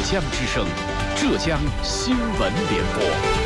江之声，浙江新闻联播。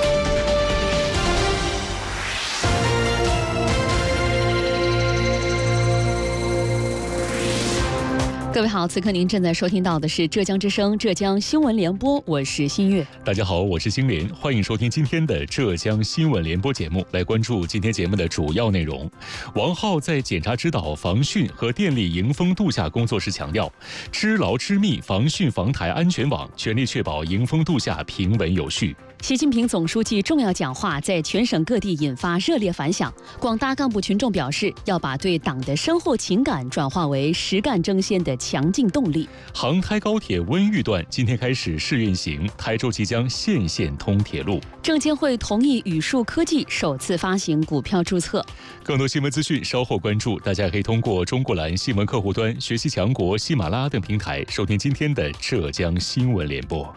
各位好，此刻您正在收听到的是浙江之声浙江新闻联播，我是新月。 大家好，我是新林，欢迎收听今天的浙江新闻联播节目。来关注今天节目的主要内容。王浩在检察指导防汛和电力迎风度夏工作时强调，知牢知密防汛防台安全网，全力确保迎风度夏平稳有序。 习近平总书记重要讲话在全省各地引发热烈反响，广大干部群众表示，要把对党的深厚情感转化为实干争先的强劲动力。 杭台高铁温榆段今天开始试运行，台州即将县线通铁路。 证监会同意宇树科技首次发行股票注册。 更多新闻资讯稍后关注，大家可以通过中国蓝新闻客户端、学习强国、喜马拉雅等平台收听今天的浙江新闻联播。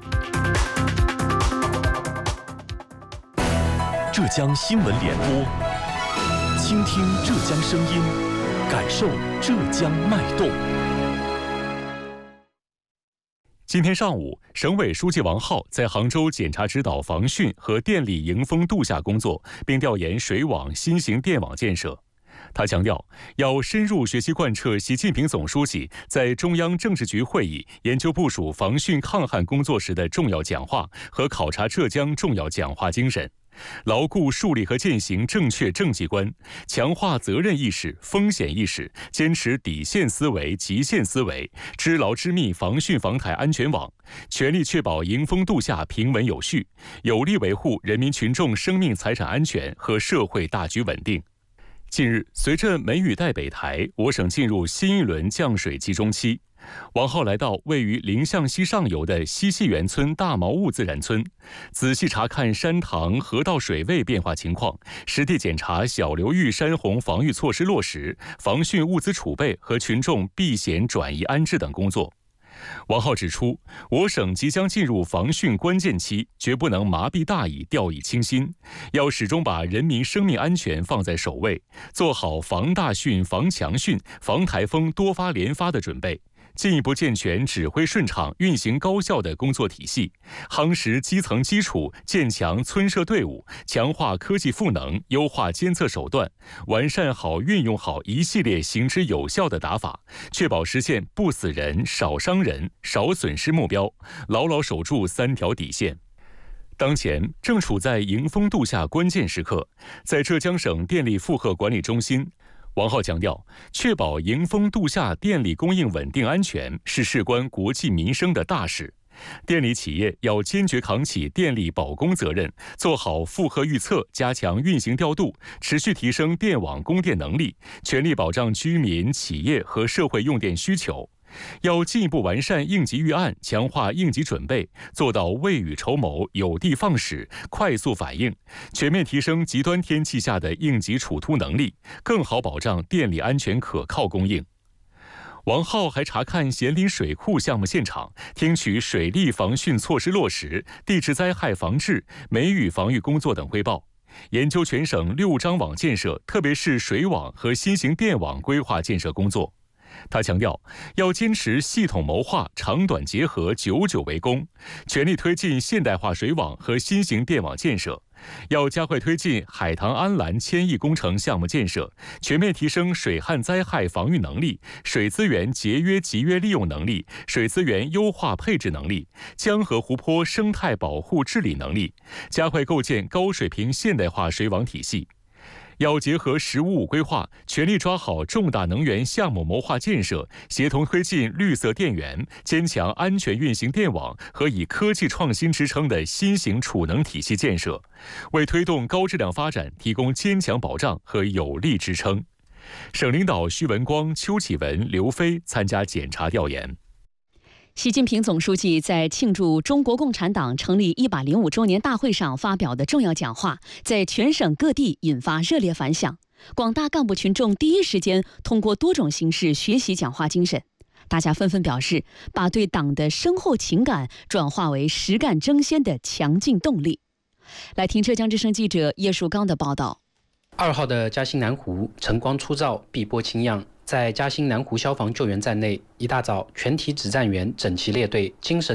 浙江新闻联播，倾听浙江声音，感受浙江脉动。 今天上午，省委书记王浩在杭州检查指导防汛和电力迎风度夏工作，并调研水网新型电网建设。他强调，要深入学习贯彻习近平总书记在中央政治局会议研究部署防汛抗旱工作时的重要讲话和考察浙江重要讲话精神，牢固树立和践行正确政绩观，强化责任意识、风险意识，坚持底线思维、极限思维，知牢知密防汛防台安全网，全力确保迎风度夏平稳有序，有力维护人民群众生命财产安全和社会大局稳定。近日，随着梅雨带北台，我省进入新一轮降水集中期。王浩来到位于临象溪上游的西溪园村大茅坞自然村，仔细查看山塘河道水位变化情况，实地检查小流域山洪防御措施落实、防汛物资储备和群众避险转移安置等工作。王浩指出，我省即将进入防汛关键期，绝不能麻痹大意、掉以轻心，要始终把人民生命安全放在首位，做好防大汛、防强汛、防台风多发连发的准备。进一步健全指挥顺畅、运行高效的工作体系，夯实基层基础，建强村社队伍，强化科技赋能，优化监测手段，完善好、运用好一系列行之有效的打法，确保实现不死人、少伤人、少损失目标，牢牢守住3条底线。当前正处在迎风度夏关键时刻，在浙江省电力负荷管理中心，王浩强调，确保迎风度夏电力供应稳定安全是事关国计民生的大事。电力企业要坚决扛起电力保供责任，做好负荷预测，加强运行调度，持续提升电网供电能力，全力保障居民、企业和社会用电需求。要进一步完善应急预案，强化应急准备，做到未雨绸缪、有的放矢、快速反应，全面提升极端天气下的应急处突能力，更好保障电力安全可靠供应。王浩还查看咸林水库项目现场，听取水利防汛措施落实、地质灾害防治、梅雨防御工作等汇报，研究全省6张网建设，特别是水网和新型电网规划建设工作。他强调，要坚持系统谋划、长短结合、久久为功，全力推进现代化水网和新型电网建设。要加快推进海棠安澜千亿工程项目建设，全面提升水旱灾害防御能力、水资源节约集约利用能力、水资源优化配置能力、江河湖泊生态保护治理能力，加快构建高水平现代化水网体系。要结合“15+5”规划，全力抓好重大能源项目谋划建设，协同推进绿色电源，坚强安全运行电网和以科技创新支撑的新型储能体系建设，为推动高质量发展提供坚强保障和有力支撑。省领导徐文光、邱启文、刘飞参加检查调研。 习近平总书记在庆祝中国共产党成立105周年大会上发表的重要讲话，在全省各地引发热烈反响。广大干部群众第一时间通过多种形式学习讲话精神，大家纷纷表示，把对党的深厚情感转化为实干争先的强劲动力。来听浙江之声记者叶树刚的报道。 2号的嘉兴南湖晨光初照，碧波清漾。在嘉兴南湖消防救援站内，一大早，全体指战员整齐列队，精神